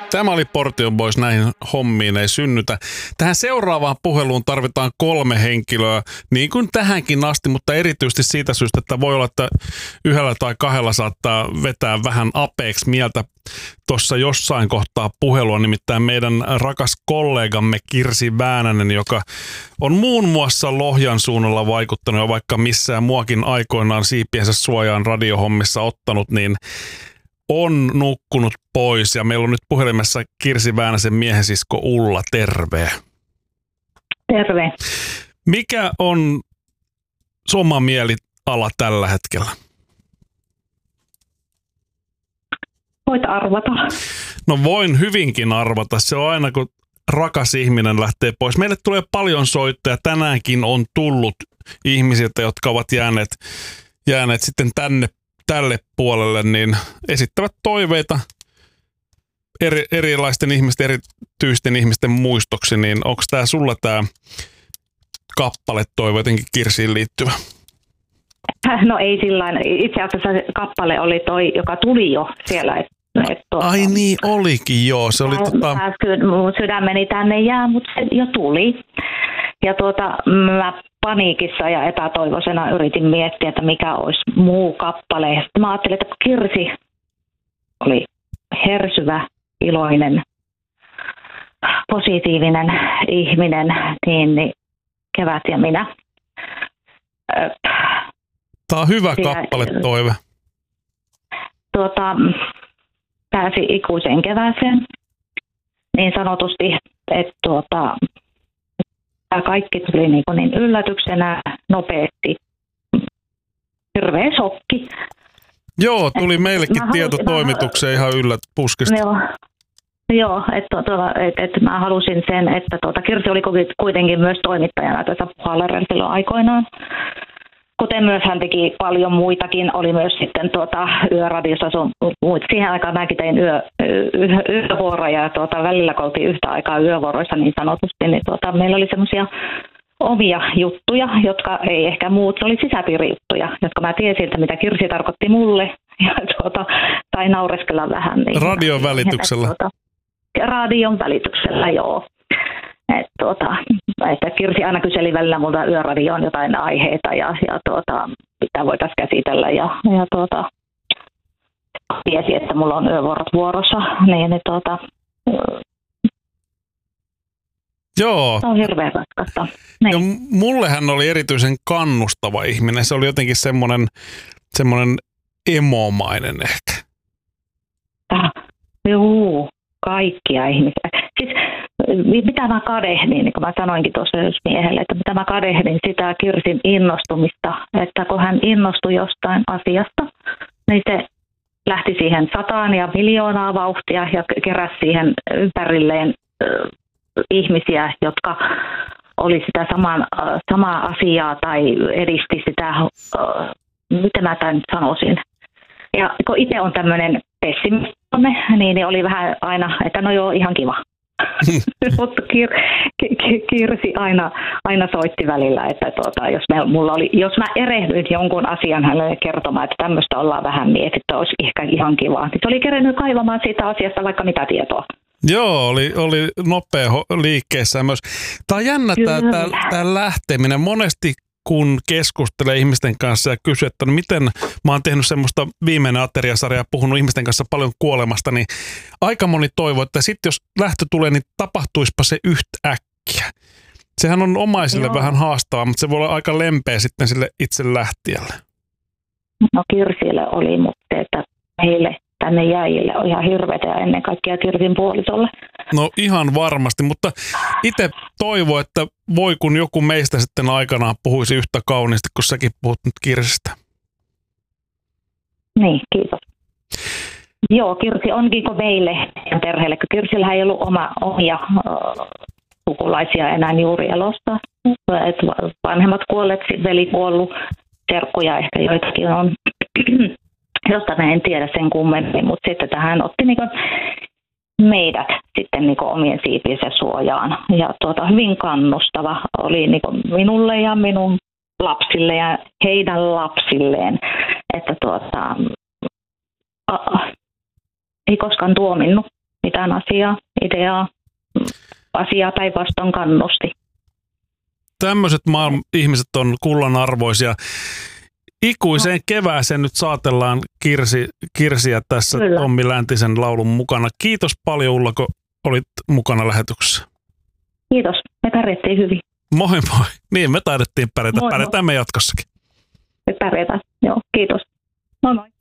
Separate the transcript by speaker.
Speaker 1: Tämä oli Portion Boys, näihin hommiin ei synnytä. Tähän seuraavaan puheluun tarvitaan 3 henkilöä, niin kuin tähänkin asti, mutta erityisesti siitä syystä, että voi olla, että 1 tai 2 saattaa vetää vähän apeeksi mieltä tuossa jossain kohtaa puhelua, nimittäin meidän rakas kollegamme Kirsi Väänänen, joka on muun muassa Lohjan suunnalla vaikuttanut ja vaikka missään muakin aikoinaan siipiensä suojaan radiohommissa ottanut, niin on nukkunut pois ja meillä on nyt puhelimessa Kirsi Väänäsen miehesisko Ulla, terve.
Speaker 2: Terve.
Speaker 1: Mikä on oma mieliala tällä hetkellä?
Speaker 2: Voit arvata.
Speaker 1: No voin hyvinkin arvata. Se on aina, kun rakas ihminen lähtee pois. Meille tulee paljon soittoja. Tänäänkin on tullut ihmisiltä, jotka ovat jääneet sitten tälle puolelle, niin esittävät toiveita erilaisten ihmisten, erityisten ihmisten muistoksi, niin onko tämä sulla tämä kappale toive jotenkin Kirsiin liittyvä?
Speaker 2: No ei sillain. Itse asiassa se kappale oli toi, joka tuli jo siellä.
Speaker 1: Ai niin, olikin joo. Se oli
Speaker 2: mun sydämeni tänne jää, mutta se jo tuli. Ja mä paniikissa ja epätoivoisena yritin miettiä, että mikä olisi muu kappale. Sitten mä ajattelin, että Kirsi oli hersyvä, iloinen, positiivinen ihminen, niin kevät ja minä.
Speaker 1: Tämä on hyvä kappale toive.
Speaker 2: Pääsi ikuiseen kevääseen niin sanotusti, että tämä kaikki tuli niin yllätyksenä nopeasti. Hirveä shokki.
Speaker 1: Joo, tuli meillekin tietotoimitukseen ihan puskista.
Speaker 2: Joo, että mä halusin sen, että Kirsi oli kuitenkin myös toimittajana tässä Puhallerella silloin aikoinaan. Kuten myös hän teki paljon muitakin, oli myös sitten yöradiossa sun muita. Siihen aikaan mäkin tein yövuoroja ja välillä kun oltiin yhtä aikaa yövuoroissa niin sanotusti, niin meillä oli semmoisia omia juttuja, jotka ei ehkä muut, se oli sisäpiirijuttuja, jotka mä tiesin, että mitä Kirsi tarkoitti mulle ja tai naureskella vähän. Niin,
Speaker 1: radion välityksellä.
Speaker 2: Radion välityksellä, joo. Että Kirsi aina kyseli välillä multa yöradioon jotain aiheita ja mitä voitaisiin käsitellä ja tiesi, että mulla on yövuorot vuorossa,
Speaker 1: joo.
Speaker 2: Se on hirveän raskasta.
Speaker 1: Ja mulle hän oli erityisen kannustava ihminen. Se oli jotenkin semmoinen emomainen ehkä.
Speaker 2: Joo, kaikkia ihmisiä. Siis mitä mä kadehdin, niin kuin mä sanoinkin tuossa miehelle, että mitä mä kadehdin sitä Kirsin innostumista, että kun hän innostui jostain asiasta, niin se lähti siihen 100 ja miljoonaa vauhtia ja keräsi siihen ympärilleen ihmisiä, jotka oli sitä samaa asiaa tai edisti sitä, miten mä tämän nyt sanoisin. Ja kun itse on tämmöinen pessimistimme, niin oli vähän aina, että no joo, ihan kiva. Mutta Kirsi aina soitti välillä, että jos mä erehdyin jonkun asian hänelle kertomaan, että tämmöistä ollaan vähän mietitty, olisi ehkä ihan kiva. Niin se oli kerennyt kaivamaan siitä asiasta vaikka mitä tietoa.
Speaker 1: Joo, oli nopea liikkeessä myös. Tämä on jännä tämä lähteminen. Monesti kun keskustelee ihmisten kanssa ja kysyy, että no miten mä oon tehnyt semmoista viimeinen ateriasarjaa, puhunut ihmisten kanssa paljon kuolemasta, niin aika moni toivoo, että sitten jos lähtö tulee, niin tapahtuispa se yhtäkkiä. Sehän on omaisille vähän haastavaa, mutta se voi olla aika lempeä sitten sille itse lähtijälle.
Speaker 2: No Kirsille oli, mutta että heille tänne jäijille on ihan hirveätä ja ennen kaikkea Kirsin puolisolle.
Speaker 1: No ihan varmasti, mutta itse toivon, että voi kun joku meistä sitten aikanaan puhuisi yhtä kauniisti, kun säkin puhut nyt Kirsistä.
Speaker 2: Niin, kiitos. Joo, Kirsi onkin meille perheelle, kun Kirsillähän ei ollut omia sukulaisia enää juuri elossa. Vanhemmat kuolleet, veli kuollut, serkkuja ehkä joitakin on, josta me en tiedä sen kummemmin, mutta sitten tähän otti meidät sitten omien siipiensä suojaan. Ja hyvin kannustava oli minulle ja minun lapsille ja heidän lapsilleen, että ei koskaan tuominnut mitään ideaa, asiaa päinvastoin kannusti.
Speaker 1: Tämmöiset ihmiset on kullanarvoisia. Ikuiseen kevääseen nyt saatellaan Kirsiä tässä Kyllä. Tommi Läntisen laulun mukana. Kiitos paljon, Ulla, kun olit mukana lähetyksessä.
Speaker 2: Kiitos, me pärjättiin hyvin.
Speaker 1: Moi moi. Niin, me taidettiin pärjätä.
Speaker 2: Moi,
Speaker 1: pärjätään me jatkossakin.
Speaker 2: Me pärjätään, joo, kiitos. Moi moi.